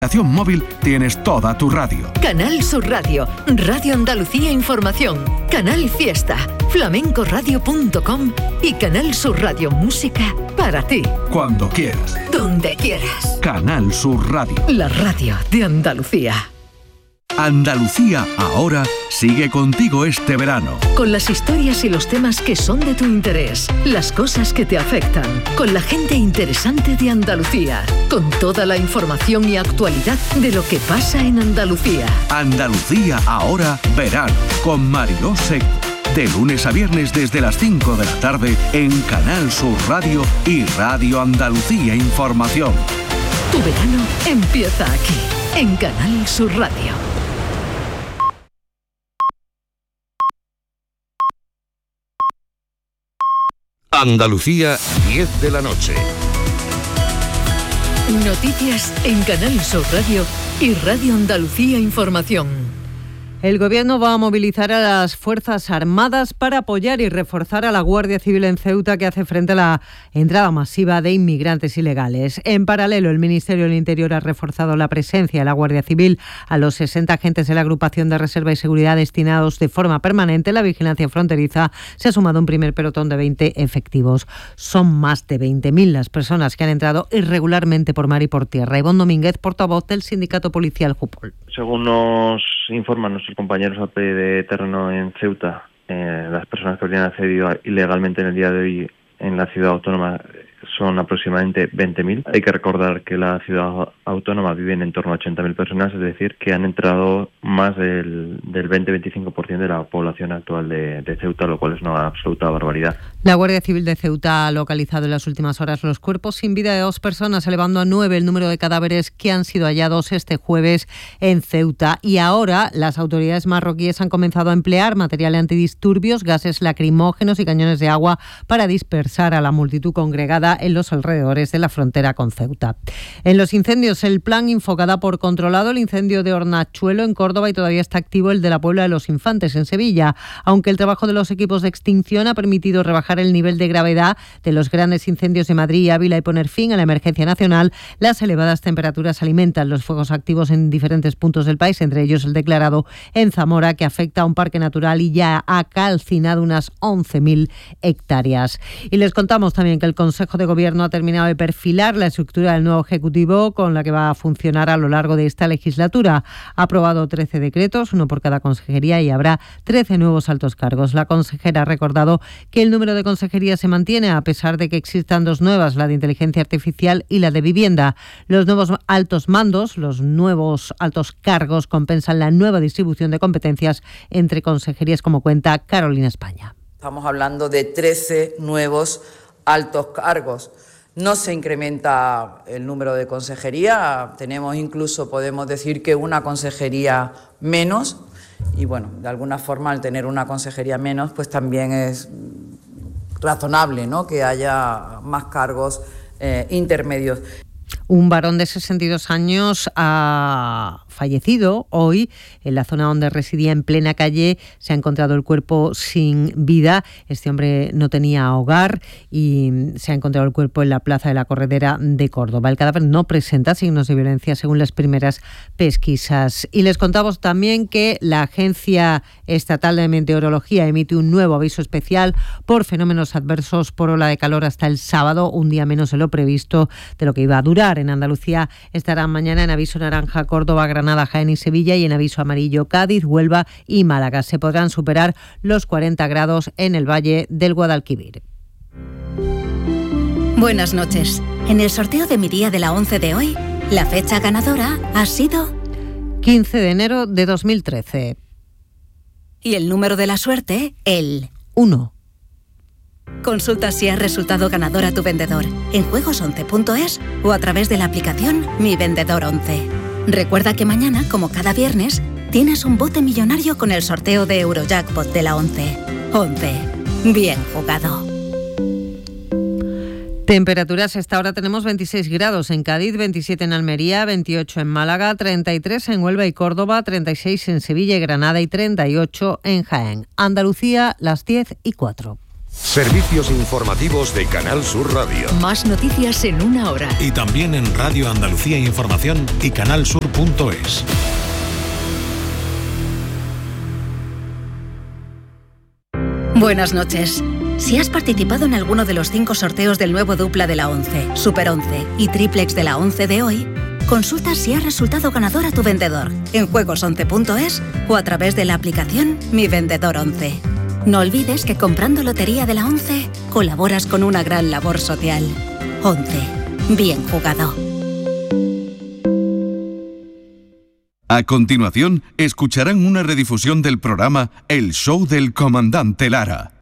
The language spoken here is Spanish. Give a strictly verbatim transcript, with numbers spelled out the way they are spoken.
aplicación móvil tienes toda tu radio. Canal Sur Radio, Radio Andalucía Información, Canal Fiesta, flamencoradio punto com y Canal Sur Radio Música para ti. Cuando quieras. Donde quieras. Canal Sur Radio. La radio de Andalucía. Andalucía Ahora sigue contigo este verano. Con las historias y los temas que son de tu interés, las cosas que te afectan, con la gente interesante de Andalucía, con toda la información y actualidad de lo que pasa en Andalucía. Andalucía Ahora Verano, con Mariló Seco. De lunes a viernes desde las cinco de la tarde en Canal Sur Radio y Radio Andalucía Información. Tu verano empieza aquí, en Canal Sur Radio. Andalucía, diez de la noche. Noticias en Canal Sur Radio y Radio Andalucía Información. El Gobierno va a movilizar a las Fuerzas Armadas para apoyar y reforzar a la Guardia Civil en Ceuta, que hace frente a la entrada masiva de inmigrantes ilegales. En paralelo, el Ministerio del Interior ha reforzado la presencia de la Guardia Civil a los sesenta agentes de la Agrupación de Reserva y Seguridad destinados de forma permanente. La vigilancia fronteriza se ha sumado un primer pelotón de veinte efectivos. Son más de veinte mil las personas que han entrado irregularmente por mar y por tierra. Ivonne Domínguez, portavoz del Sindicato Policial Jupol. Según nos informan nuestros compañeros a pie de terreno en Ceuta, eh, las personas que habrían accedido ilegalmente en el día de hoy en la ciudad autónoma son aproximadamente veinte mil. Hay que recordar que la ciudad autónoma viven en torno a ochenta mil personas, es decir, que han entrado más del, del veinte a veinticinco por ciento de la población actual de, de Ceuta, lo cual es una absoluta barbaridad. La Guardia Civil de Ceuta ha localizado en las últimas horas los cuerpos sin vida de dos personas, elevando a nueve el número de cadáveres que han sido hallados este jueves en Ceuta. Y ahora las autoridades marroquíes han comenzado a emplear material antidisturbios, gases lacrimógenos y cañones de agua para dispersar a la multitud congregada en los alrededores de la frontera con Ceuta. En los incendios, el plan Infocada por controlado el incendio de Hornachuelo en Córdoba y todavía está activo el de la Puebla de los Infantes en Sevilla, aunque el trabajo de los equipos de extinción ha permitido rebajar el nivel de gravedad de los grandes incendios de Madrid y Ávila y poner fin a la emergencia nacional. Las elevadas temperaturas alimentan los fuegos activos en diferentes puntos del país, entre ellos el declarado en Zamora, que afecta a un parque natural y ya ha calcinado unas once mil hectáreas. Y les contamos también que el Consejo de Gobierno ha terminado de perfilar la estructura del nuevo Ejecutivo con la que va a funcionar a lo largo de esta legislatura. Ha aprobado trece decretos, uno por cada consejería, y habrá trece nuevos altos cargos. La consejera ha recordado que el número de consejerías se mantiene a pesar de que existan dos nuevas, la de inteligencia artificial y la de vivienda. Los nuevos altos mandos, los nuevos altos cargos compensan la nueva distribución de competencias entre consejerías, como cuenta Carolina España. Estamos hablando de trece nuevos altos cargos. No se incrementa el número de consejería, tenemos incluso, podemos decir que una consejería menos, y bueno, de alguna forma al tener una consejería menos, pues también es razonable, ¿no?, que haya más cargos eh, intermedios. Un varón de sesenta y dos años ha fallecido hoy en la zona donde residía, en plena calle. Se ha encontrado el cuerpo sin vida. Este hombre no tenía hogar y se ha encontrado el cuerpo en la plaza de la Corredera de Córdoba. El cadáver no presenta signos de violencia según las primeras pesquisas. Y les contamos también que la Agencia Estatal de Meteorología emite un nuevo aviso especial por fenómenos adversos por ola de calor hasta el sábado, un día menos de lo previsto, de lo que iba a durar. En Andalucía estarán mañana en aviso naranja Córdoba, Granada, Jaén y Sevilla, y en aviso amarillo Cádiz, Huelva y Málaga. Se podrán superar los cuarenta grados en el Valle del Guadalquivir. Buenas noches. En el sorteo de mi día de la once de hoy, la fecha ganadora ha sido quince de enero de dos mil trece. Y el número de la suerte, el uno. Consulta si has resultado ganador a tu vendedor en juegos once punto es o a través de la aplicación Mi Vendedor once. Recuerda que mañana, como cada viernes, tienes un bote millonario con el sorteo de Eurojackpot de la once. once. Bien jugado. Temperaturas, esta hora tenemos veintiséis grados en Cádiz, veintisiete en Almería, veintiocho en Málaga, treinta y tres en Huelva y Córdoba, treinta y seis en Sevilla y Granada y treinta y ocho en Jaén. Andalucía, las diez y cuatro. Servicios informativos de Canal Sur Radio. Más noticias en una hora. Y también en Radio Andalucía Información y canalsur punto es. Buenas noches. Si has participado en alguno de los cinco sorteos del nuevo dupla de la once, Super once y Triplex de la once de hoy, consulta si has resultado ganador a tu vendedor en juegos once punto es o a través de la aplicación Mi Vendedor once. No olvides que comprando Lotería de la once colaboras con una gran labor social. once. Bien jugado. A continuación, escucharán una redifusión del programa El Show del Comandante Lara.